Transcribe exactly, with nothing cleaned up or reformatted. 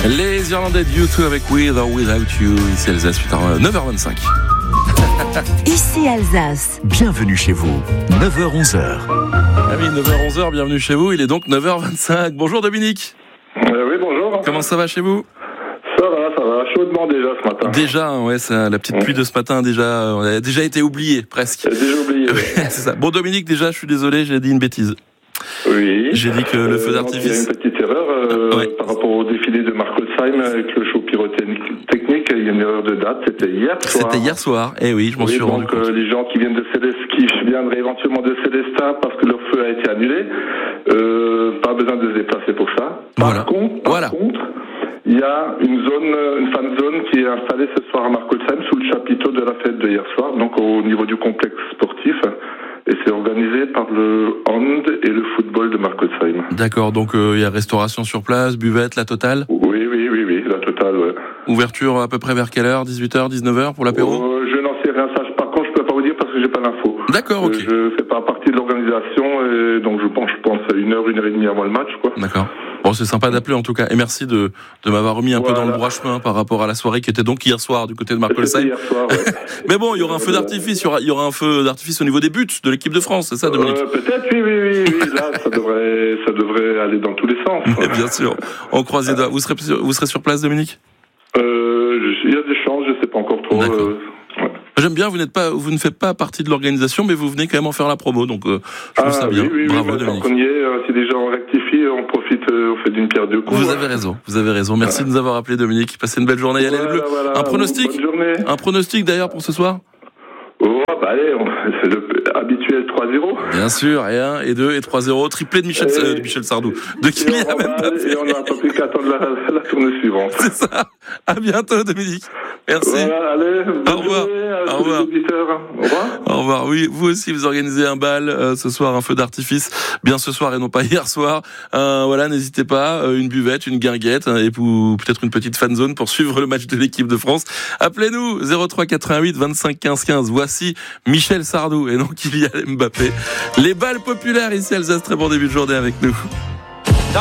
Les Irlandais de U deux avec With or Without You, ici Alsace, neuf heures vingt-cinq. Ici Alsace. Bienvenue chez vous, neuf heures onze. Ah oui, neuf heures onze, bienvenue chez vous, il est donc neuf heures vingt-cinq. Bonjour Dominique. Euh, oui, bonjour. Comment ça va chez vous ? Ça va, ça va, chaudement déjà ce matin. Déjà, ouais, ça, la petite pluie de ce matin, déjà, on a déjà été oublié, presque. J'ai déjà oublié. Oui. C'est ça. Bon Dominique, déjà, je suis désolé, j'ai dit une bêtise. Oui. J'ai dit que le feu Euh, d'artifice... Il y a une petite erreur euh, ouais. par rapport au défilé de Markolsheim avec le show pyrotechnique. Il y a une erreur de date, c'était hier soir. C'était hier soir, eh oui, je m'en oui, suis donc, rendu compte. Euh, les gens qui viennent de Célestin, qui viendraient éventuellement de Célestin parce que leur feu a été annulé, euh, pas besoin de se déplacer pour ça. Par Voilà. contre, par voilà. contre, il y a une zone, une fan zone qui est installée ce soir à Markolsheim sous le chapiteau de la fête de hier soir, donc au niveau du complexe sportif. Et c'est organisé par le hand et le football de Markolsheim. D'accord, donc il euh, y a restauration sur place, buvette, la totale ? Oui, oui, oui, oui, la totale, ouais. Ouverture à peu près vers quelle heure ? dix-huit heures, dix-neuf heures pour l'apéro ? euh, Je n'en sais rien, ça, par contre, je peux pas vous dire parce que j'ai pas l'info. D'accord, ok. Euh, je fais pas partie de l'organisation, et donc je pense, je pense à une heure, une heure et demie avant le match, quoi. D'accord. Bon, c'est sympa d'appeler en tout cas, et merci de, de m'avoir remis un voilà. peu dans le droit chemin par rapport à la soirée qui était donc hier soir du côté de Markolsheim. Hier soir, ouais. Mais bon, il y aura un feu d'artifice, il y aura, il y aura un feu d'artifice au niveau des buts de l'équipe de France, c'est ça, Dominique ? euh, Peut-être, oui, oui, oui, oui. Là, ça devrait, ça devrait aller dans tous les sens. Mais bien sûr. On croise les doigts. Vous serez, vous serez sur place, Dominique ? Euh, il y a des chances, je sais pas encore trop. D'accord. Euh, ouais. J'aime bien, vous n'êtes pas, vous ne faites pas partie de l'organisation, mais vous venez quand même en faire la promo, donc euh, je trouve ah, ça bien. Oui, oui, Bravo, oui, Dominique. On y est, euh, si déjà on rectifie, on profite, euh, on fait d'une pierre deux coups. Vous avez raison, vous avez raison. Merci voilà. de nous avoir appelé, Dominique. Passez une belle journée. Allez, voilà, le bleu. Voilà, un pronostic. Bonne journée. Un pronostic d'ailleurs pour ce soir. Oh, bah allez, on, c'est le habituel trois zéro. Bien sûr, et un, et deux, et trois zéro. Triplé de Michel, et, euh, de Michel Sardou. De Kylian Mbappé. Et on n'a pas plus qu'à attendre la, la tournée suivante. C'est ça. À bientôt, Dominique. Merci. Voilà, allez, au revoir. À au revoir. Au revoir. Au revoir. Oui, vous aussi, vous organisez un bal euh, ce soir, un feu d'artifice. Bien ce soir et non pas hier soir. Euh, voilà, n'hésitez pas. Euh, une buvette, une guinguette hein, et pour, peut-être une petite fan zone pour suivre le match de l'équipe de France. Appelez-nous zéro trois quatre-vingt-huit vingt-cinq quinze quinze. Voici Michel Sardou et non Kylian Mbappé. Les balles populaires ici, Alsace. Très bon début de journée avec nous.